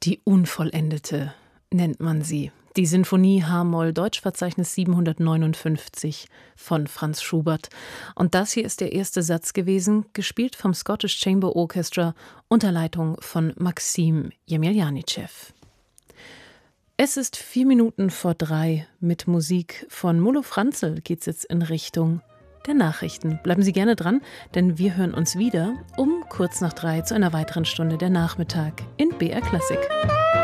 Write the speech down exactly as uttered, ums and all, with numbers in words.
Die Unvollendete nennt man sie. Die Sinfonie H-Moll, Deutschverzeichnis siebenhundertneunundfünfzig von Franz Schubert. Und das hier ist der erste Satz gewesen, gespielt vom Scottish Chamber Orchestra unter Leitung von Maxim Jemeljanitschew. Es ist vier Minuten vor drei. Mit Musik von Molo Franzel geht's jetzt in Richtung der Nachrichten. Bleiben Sie gerne dran, denn wir hören uns wieder um kurz nach drei zu einer weiteren Stunde der Nachmittag in B R Klassik.